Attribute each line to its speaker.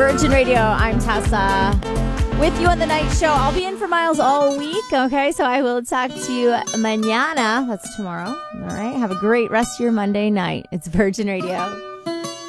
Speaker 1: Virgin Radio. I'm Tessa with you on the night show. I'll be in for Miles all week, okay? So I will talk to you mañana. That's tomorrow. All right. Have a great rest of your Monday night. It's Virgin Radio.